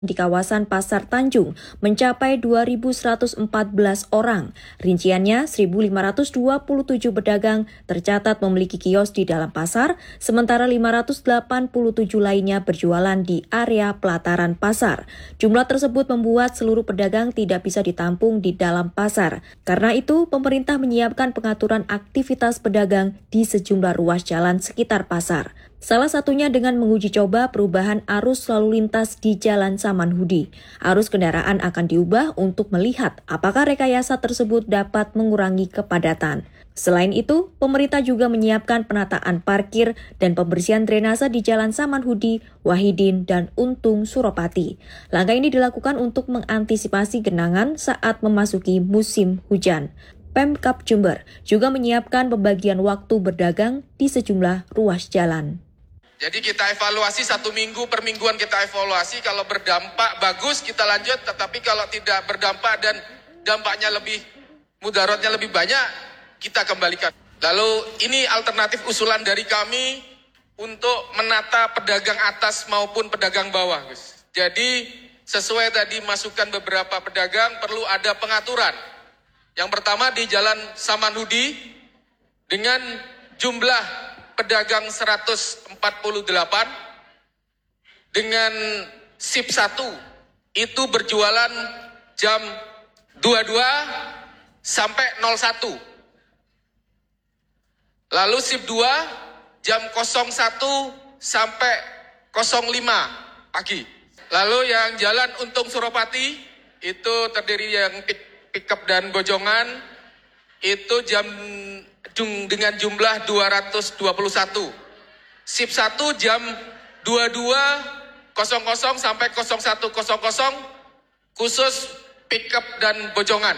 di kawasan Pasar Tanjung mencapai 2.114 orang. Rinciannya, 1.527 pedagang tercatat memiliki kios di dalam pasar, sementara 587 lainnya berjualan di area pelataran pasar. Jumlah tersebut membuat seluruh pedagang tidak bisa ditampung di dalam pasar. Karena itu, pemerintah menyiapkan pengaturan aktivitas pedagang di sejumlah ruas jalan sekitar pasar. Salah satunya dengan menguji coba perubahan arus lalu lintas di Jalan Samanhudi. Arus kendaraan akan diubah untuk melihat apakah rekayasa tersebut dapat mengurangi kepadatan. Selain itu, pemerintah juga menyiapkan penataan parkir dan pembersihan drainase di Jalan Samanhudi, Wahidin, dan Untung Suropati. Langkah ini dilakukan untuk mengantisipasi genangan saat memasuki musim hujan. Pemkab Jember juga menyiapkan pembagian waktu berdagang di sejumlah ruas jalan. Jadi kita evaluasi 1 minggu per mingguan kita evaluasi, kalau berdampak bagus kita lanjut, tetapi kalau tidak berdampak dan dampaknya lebih, mudaratnya lebih banyak, kita kembalikan. Lalu ini alternatif usulan dari kami untuk menata pedagang atas maupun pedagang bawah, Gus. Jadi sesuai tadi masukan beberapa pedagang perlu ada pengaturan. Yang pertama di Jalan Samanhudi dengan jumlah pedagang 148 dengan SIP 1 itu berjualan jam 22 sampai 01. Lalu SIP 2 jam 01 sampai 05 pagi. Lalu yang Jalan Untung Suropati itu terdiri yang pickup dan bojongan itu dengan jumlah 221. SIP 1 jam 22.00 sampai 01.00 khusus pickup dan bojongan.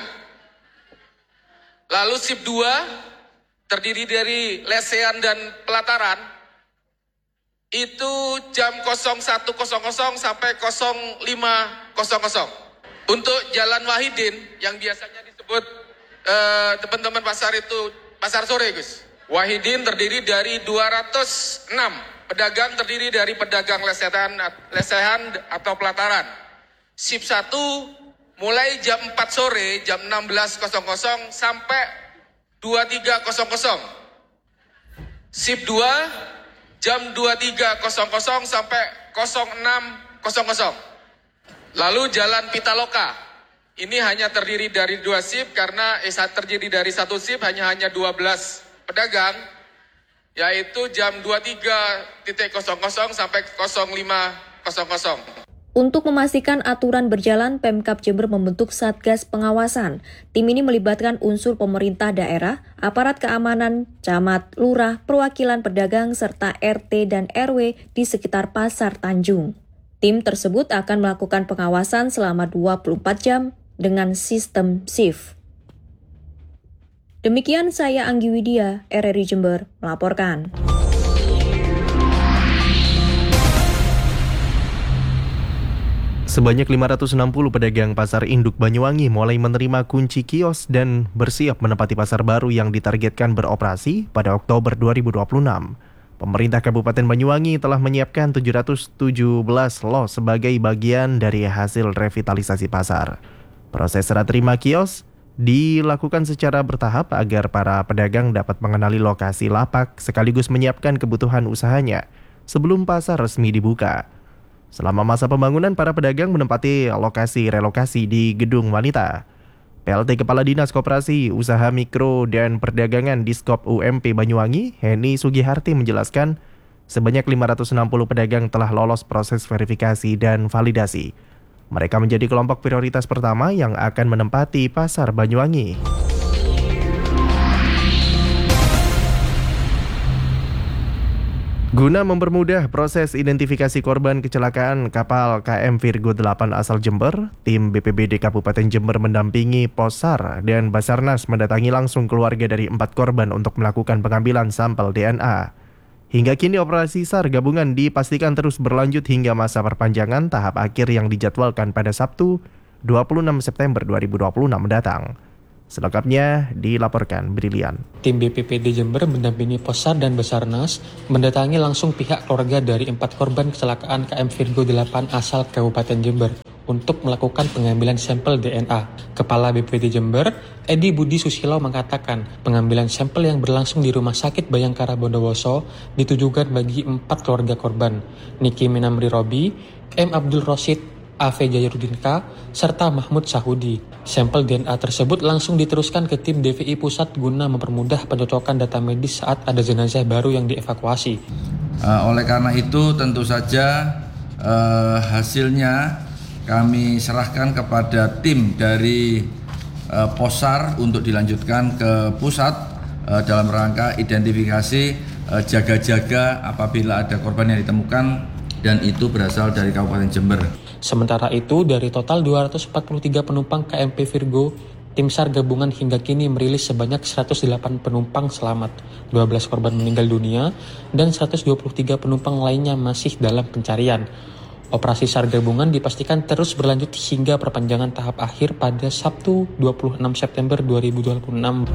Lalu SIP 2 terdiri dari lesehan dan pelataran itu jam 01.00 sampai 05.00. Untuk Jalan Wahidin yang biasanya disebut teman-teman pasar itu pasar sore, Gus. Wahidin terdiri dari 206 pedagang, terdiri dari pedagang lesehan atau pelataran. SIP 1 mulai jam 4 sore, jam 16.00 sampai 23.00. SIP 2 jam 23.00 sampai 06.00. Lalu Jalan Pitaloka. Ini hanya terdiri dari 2 SIP karena terdiri dari 1 SIP hanya 12 pedagang, yaitu jam 23.00 sampai 05.00. Untuk memastikan aturan berjalan, Pemkab Jember membentuk Satgas Pengawasan. Tim ini melibatkan unsur pemerintah daerah, aparat keamanan, camat, lurah, perwakilan pedagang, serta RT dan RW di sekitar Pasar Tanjung. Tim tersebut akan melakukan pengawasan selama 24 jam dengan sistem shift. Demikian saya Anggi Widya, RRI Jember, melaporkan. Sebanyak 560 pedagang pasar induk Banyuwangi mulai menerima kunci kios dan bersiap menempati pasar baru yang ditargetkan beroperasi pada Oktober 2026. Pemerintah Kabupaten Banyuwangi telah menyiapkan 717 los sebagai bagian dari hasil revitalisasi pasar. Proses serah terima kios dilakukan secara bertahap agar para pedagang dapat mengenali lokasi lapak sekaligus menyiapkan kebutuhan usahanya sebelum pasar resmi dibuka. Selama masa pembangunan, para pedagang menempati lokasi relokasi di Gedung Wanita. PLT Kepala Dinas Koperasi, Usaha Mikro dan Perdagangan Diskop UMP Banyuwangi, Heni Sugiharti menjelaskan, sebanyak 560 pedagang telah lolos proses verifikasi dan validasi. Mereka menjadi kelompok prioritas pertama yang akan menempati pasar Banyuwangi. Guna mempermudah proses identifikasi korban kecelakaan kapal KM Virgo 8 asal Jember, tim BPBD Kabupaten Jember mendampingi Posar dan Basarnas mendatangi langsung keluarga dari 4 korban untuk melakukan pengambilan sampel DNA. Hingga kini operasi SAR gabungan dipastikan terus berlanjut hingga masa perpanjangan tahap akhir yang dijadwalkan pada Sabtu 26 September 2026 mendatang. Selengkapnya dilaporkan Brilian. Tim BPPD Jember mendampingi Posar dan Basarnas mendatangi langsung pihak keluarga dari 4 korban kecelakaan KM Virgo 8 asal Kabupaten Jember untuk melakukan pengambilan sampel DNA. Kepala BPPD Jember, Edi Budi Susilo mengatakan pengambilan sampel yang berlangsung di Rumah Sakit Bayangkara Bondowoso ditujukan bagi 4 keluarga korban, Niki Minamri Robi, M. Abdul Rosid, A.V. Jayarudin K, serta Mahmud Sahudi. Sampel DNA tersebut langsung diteruskan ke tim DVI Pusat guna mempermudah pencocokan data medis saat ada jenazah baru yang dievakuasi. Oleh karena itu tentu saja hasilnya kami serahkan kepada tim dari Posar untuk dilanjutkan ke pusat dalam rangka identifikasi jaga-jaga apabila ada korban yang ditemukan dan itu berasal dari Kabupaten Jember. Sementara itu, dari total 243 penumpang KMP Virgo, tim SAR gabungan hingga kini merilis sebanyak 108 penumpang selamat, 12 korban meninggal dunia, dan 123 penumpang lainnya masih dalam pencarian. Operasi SAR gabungan dipastikan terus berlanjut hingga perpanjangan tahap akhir pada Sabtu 26 September 2026.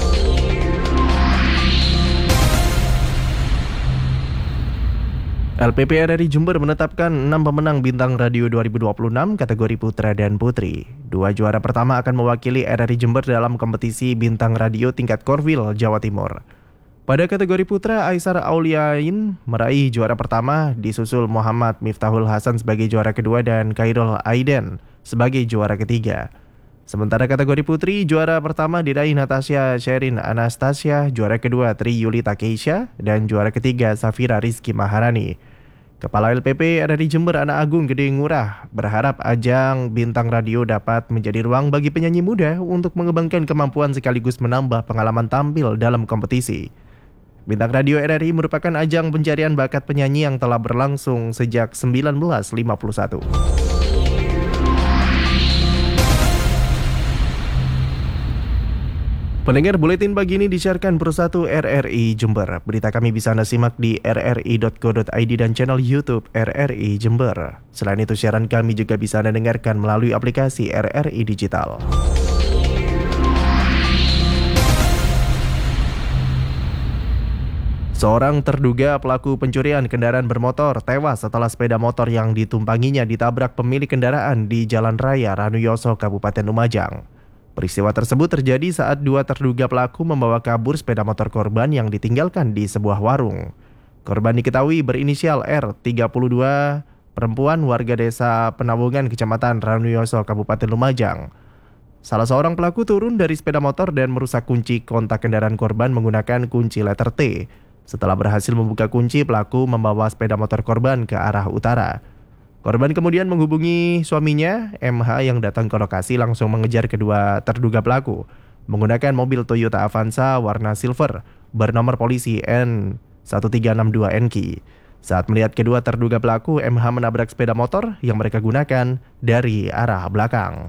LPP RRI Jember menetapkan 6 pemenang Bintang Radio 2026 kategori putra dan putri. 2 juara pertama akan mewakili RRI Jember dalam kompetisi Bintang Radio tingkat Korwil, Jawa Timur. Pada kategori putra, Aisar Auliain meraih juara pertama, disusul Muhammad Miftahul Hasan sebagai juara kedua dan Khairul Aiden sebagai juara ketiga. Sementara kategori putri, juara pertama diraih Natasha Sherin Anastasia, juara kedua Tri Yulita Keisha, dan juara ketiga Safira Rizky Maharani. Kepala LPP RRI Jember Anak Agung Gede Ngurah berharap ajang Bintang Radio dapat menjadi ruang bagi penyanyi muda untuk mengembangkan kemampuan sekaligus menambah pengalaman tampil dalam kompetisi. Bintang Radio RRI merupakan ajang pencarian bakat penyanyi yang telah berlangsung sejak 1951. Pendengar, buletin pagi ini disiarkan Persatu RRI Jember. Berita kami bisa Anda simak di rri.co.id dan channel YouTube RRI Jember. Selain itu, siaran kami juga bisa Anda dengarkan melalui aplikasi RRI Digital. Seorang terduga pelaku pencurian kendaraan bermotor tewas setelah sepeda motor yang ditumpanginya ditabrak pemilik kendaraan di Jalan Raya Ranuyoso, Kabupaten Lumajang. Peristiwa tersebut terjadi saat 2 terduga pelaku membawa kabur sepeda motor korban yang ditinggalkan di sebuah warung. Korban diketahui berinisial R, 32, perempuan warga desa Penawungan, Kecamatan Ranuyoso, Kabupaten Lumajang. Salah seorang pelaku turun dari sepeda motor dan merusak kunci kontak kendaraan korban menggunakan kunci letter T. Setelah berhasil membuka kunci, pelaku membawa sepeda motor korban ke arah utara. Korban kemudian menghubungi suaminya, MH, yang datang ke lokasi langsung mengejar kedua terduga pelaku menggunakan mobil Toyota Avanza warna silver bernomor polisi N1362NQ. Saat melihat kedua terduga pelaku, MH menabrak sepeda motor yang mereka gunakan dari arah belakang.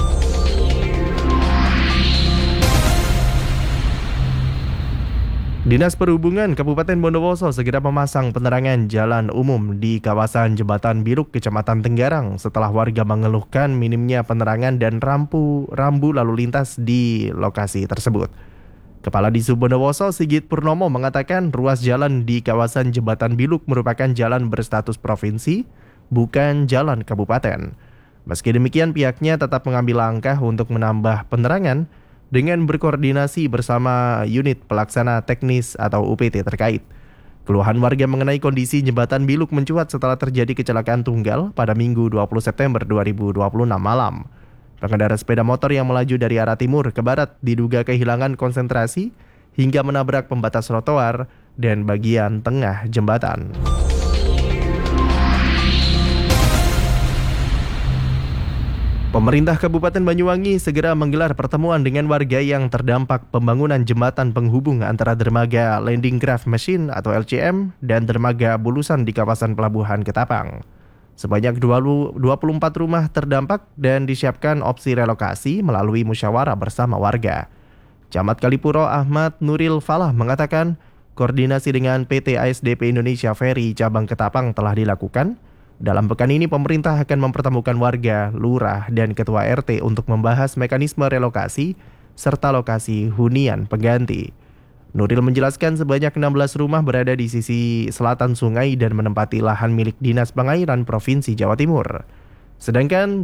Dinas Perhubungan Kabupaten Bondowoso segera memasang penerangan jalan umum di kawasan Jembatan Biruk, Kecamatan Tenggarang setelah warga mengeluhkan minimnya penerangan dan rambu lalu lintas di lokasi tersebut. Kepala Disub Bondowoso Sigit Purnomo mengatakan ruas jalan di kawasan Jembatan Biruk merupakan jalan berstatus provinsi, bukan jalan kabupaten. Meski demikian, pihaknya tetap mengambil langkah untuk menambah penerangan dengan berkoordinasi bersama unit pelaksana teknis atau UPT terkait. Keluhan warga mengenai kondisi jembatan Biluk mencuat setelah terjadi kecelakaan tunggal pada Minggu 20 September 2026 malam. Pengendara sepeda motor yang melaju dari arah timur ke barat diduga kehilangan konsentrasi hingga menabrak pembatas trotoar dan bagian tengah jembatan. Pemerintah Kabupaten Banyuwangi segera menggelar pertemuan dengan warga yang terdampak pembangunan jembatan penghubung antara dermaga Landing Craft Machine atau LCM dan dermaga Bulusan di kawasan Pelabuhan Ketapang. Sebanyak 24 rumah terdampak dan disiapkan opsi relokasi melalui musyawarah bersama warga. Camat Kalipuro Ahmad Nuril Falah mengatakan koordinasi dengan PT ASDP Indonesia Ferry Cabang Ketapang telah dilakukan. Dalam pekan ini pemerintah akan mempertemukan warga, lurah, dan ketua RT untuk membahas mekanisme relokasi serta lokasi hunian pengganti. Nuril menjelaskan sebanyak 16 rumah berada di sisi selatan sungai dan menempati lahan milik Dinas Pengairan Provinsi Jawa Timur. Sedangkan